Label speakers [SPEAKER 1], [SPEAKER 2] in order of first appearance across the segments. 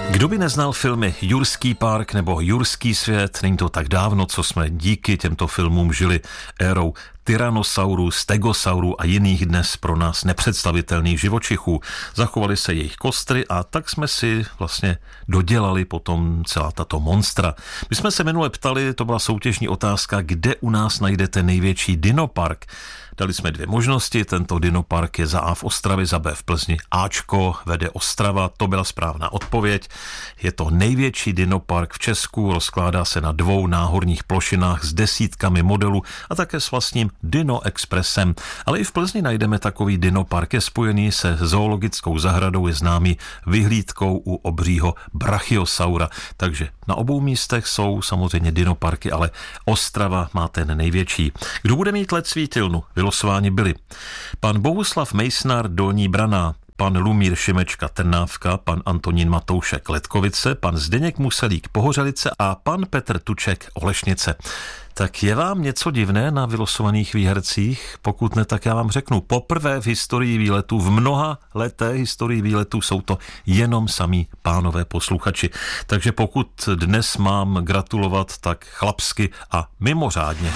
[SPEAKER 1] Kdo by neznal filmy Jurský park nebo Jurský svět, není to tak dávno, co jsme díky těmto filmům žili érou tyrannosaurů, stegosaurů a jiných dnes pro nás nepředstavitelných živočichů. Zachovaly se jejich kostry a tak jsme si vlastně dodělali potom celá tato monstra. My jsme se minule ptali, to byla soutěžní otázka, kde u nás najdete největší dinopark. Dali jsme dvě možnosti, tento dinopark je za A v Ostravě, za B v Plzni. Ačko vede Ostrava, to byla správná odpověď. Je to největší dinopark v Česku, rozkládá se na 2 náhorních plošinách s desítkami modelů a také s vlastním Dino Expressem. Ale i v Plzni najdeme takový dinopark, je spojený se zoologickou zahradou, je známý vyhlídkou u obřího brachiosaura. Takže na obou místech jsou samozřejmě dinoparky, ale Ostrava má ten největší. Kdo bude mít let svítilnu? Vylosováni byli pan Bohuslav Mejsnar Dolní Braná, pan Lumír Šimečka Trnávka, pan Antonín Matoušek Letkovice, pan Zdeněk Muselík Pohořelice a pan Petr Tuček Olešnice. Tak je vám něco divné na vylosovaných výhercích? Pokud ne, tak já vám řeknu. Poprvé v historii výletů, v mnoha leté historii výletů jsou to jenom samí pánové posluchači. Takže pokud dnes mám gratulovat, tak chlapsky a mimořádně.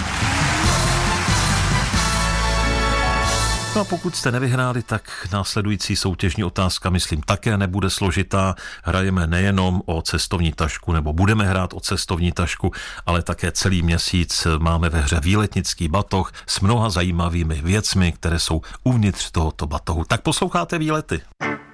[SPEAKER 1] No a pokud jste nevyhráli, tak následující soutěžní otázka, myslím, také nebude složitá. Hrajeme nejenom o cestovní tašku, nebo budeme hrát o cestovní tašku, ale také celý měsíc máme ve hře výletnický batoh s mnoha zajímavými věcmi, které jsou uvnitř tohoto batohu. Tak posloucháte Výlety.